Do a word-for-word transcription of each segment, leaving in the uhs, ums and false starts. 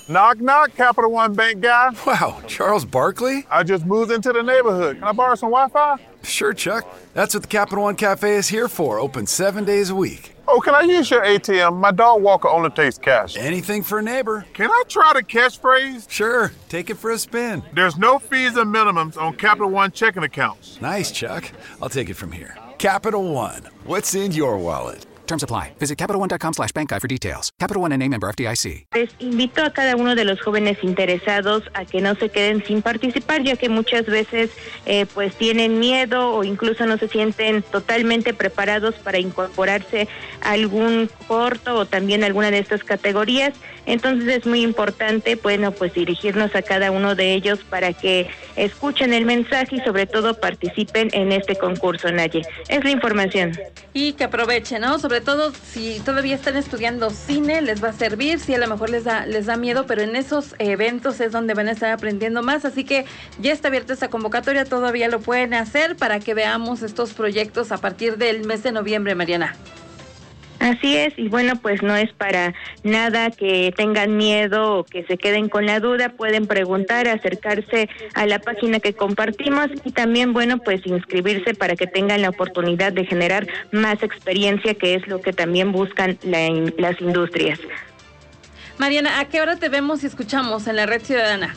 Knock, knock, Capital One Bank guy. Wow, Charles Barkley? I just moved into the neighborhood. Can I borrow some Wi-Fi? Sure, Chuck. That's what the Capital One Cafe is here for, open seven days a week. Oh, can I use your A T M? My dog Walker only takes cash. Anything for a neighbor. Can I try the catchphrase? Sure, take it for a spin. There's no fees or minimums on Capital One checking accounts. Nice, Chuck. I'll take it from here. Capital One, what's in your wallet? Terms apply. Visit CapitalOne.com slash bank guide for details. Capital One N A member F D I C. Les invito a cada uno de los jóvenes interesados a que no se queden sin participar, ya que muchas veces eh, pues tienen miedo o incluso no se sienten totalmente preparados para incorporarse a algún corto o también alguna de estas categorías. Entonces es muy importante, bueno, pues dirigirnos a cada uno de ellos para que escuchen el mensaje y sobre todo participen en este concurso, Naye. Es la información. Y que aprovechen, ¿no? Sobre todo si todavía están estudiando cine, les va a servir, si a lo mejor les da, les da miedo, pero en esos eventos es donde van a estar aprendiendo más, así que ya está abierta esta convocatoria, todavía lo pueden hacer para que veamos estos proyectos a partir del mes de noviembre, Mariana. Así es, y bueno, pues no es para nada que tengan miedo o que se queden con la duda, pueden preguntar, acercarse a la página que compartimos y también, bueno, pues inscribirse para que tengan la oportunidad de generar más experiencia, que es lo que también buscan la, las industrias. Mariana, ¿a qué hora te vemos y escuchamos en la Red Ciudadana?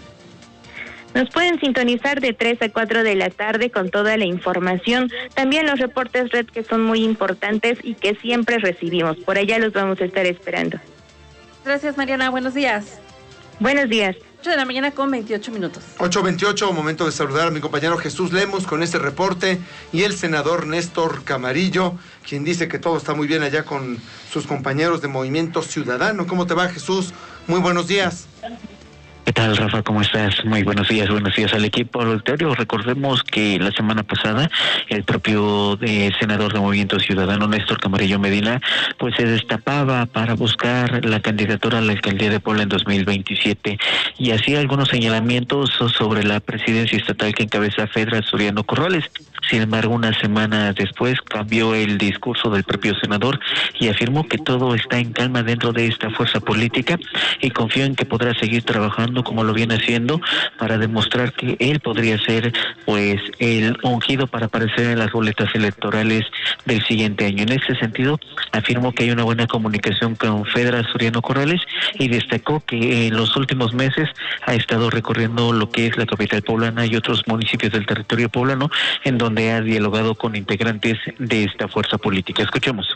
Nos pueden sintonizar de tres a cuatro de la tarde con toda la información, también los reportes Red que son muy importantes y que siempre recibimos. Por allá los vamos a estar esperando. Gracias, Mariana. Buenos días. Buenos días. ocho de la mañana con veintiocho minutos. ocho veintiocho, momento de saludar a mi compañero Jesús Lemos con este reporte y el senador Néstor Camarillo, quien dice que todo está muy bien allá con sus compañeros de Movimiento Ciudadano. ¿Cómo te va, Jesús? Muy buenos días. ¿Qué tal, Rafa? ¿Cómo estás? Muy buenos días, buenos días al equipo auditorio. Recordemos que la semana pasada el propio eh, senador de Movimiento Ciudadano, Néstor Camarillo Medina, pues se destapaba para buscar la candidatura a la alcaldía de Puebla en dos mil veintisiete y hacía algunos señalamientos sobre la presidencia estatal que encabeza Fedra Soriano Corrales. Sin embargo, una semana después cambió el discurso del propio senador y afirmó que todo está en calma dentro de esta fuerza política y confió en que podrá seguir trabajando como lo viene haciendo para demostrar que él podría ser pues el ungido para aparecer en las boletas electorales del siguiente año. En ese sentido, afirmó que hay una buena comunicación con Fedra Soriano Corrales y destacó que en los últimos meses ha estado recorriendo lo que es la capital poblana y otros municipios del territorio poblano, en donde ha dialogado con integrantes de esta fuerza política. Escuchemos.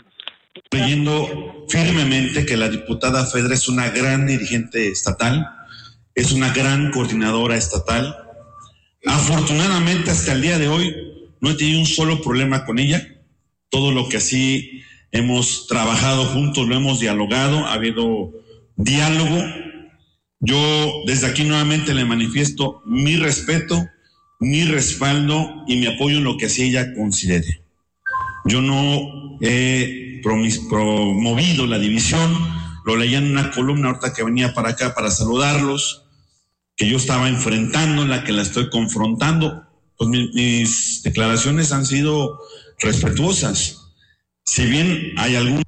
Creyendo firmemente que la diputada Fedra es una gran dirigente estatal, es una gran coordinadora estatal. Afortunadamente, hasta el día de hoy, no he tenido un solo problema con ella. Todo lo que así hemos trabajado juntos, lo hemos dialogado, ha habido diálogo. Yo desde aquí nuevamente le manifiesto mi respeto, mi respaldo y mi apoyo en lo que así ella considere. Yo no he promovido la división, lo leía en una columna ahorita que venía para acá para saludarlos, que yo estaba enfrentando, en la que la estoy confrontando. Pues mi, mis declaraciones han sido respetuosas. Si bien hay algún...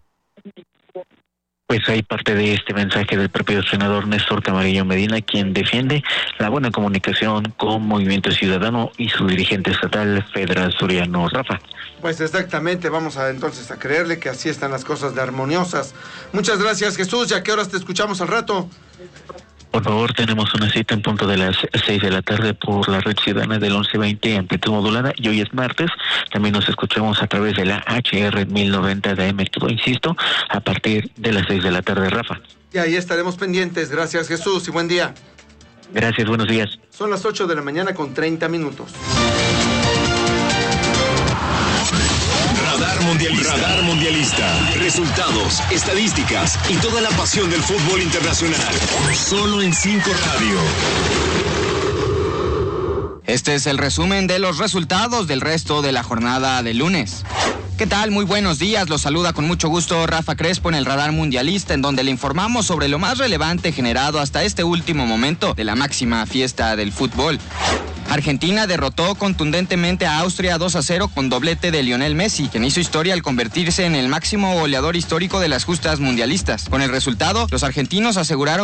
Pues hay parte de este mensaje del propio senador Néstor Camarillo Medina, quien defiende la buena comunicación con Movimiento Ciudadano y su dirigente estatal, Fedra Soriano. Rafa. Pues exactamente, vamos a entonces a creerle que así están las cosas de armoniosas. Muchas gracias, Jesús. ¿Y a qué horas te escuchamos al rato? Por favor, tenemos una cita en punto de las seis de la tarde por la Red Ciudadana del once veinte amplitud modulada, y hoy es martes. También nos escuchamos a través de la H R mil noventa de A M, todo insisto, a partir de las seis de la tarde, Rafa. Y ahí estaremos pendientes. Gracias, Jesús, y buen día. Gracias, buenos días. Son las ocho de la mañana con treinta minutos. Radar Mundialista. Radar Mundialista. Resultados, estadísticas y toda la pasión del fútbol internacional. Solo en cinco Radio. Este es el resumen de los resultados del resto de la jornada de lunes. ¿Qué tal? Muy buenos días. Los saluda con mucho gusto Rafa Crespo en el Radar Mundialista, en donde le informamos sobre lo más relevante generado hasta este último momento de la máxima fiesta del fútbol. Argentina derrotó contundentemente a Austria dos a cero con doblete de Lionel Messi, quien hizo historia al convertirse en el máximo goleador histórico de las justas mundialistas. Con el resultado, los argentinos aseguraron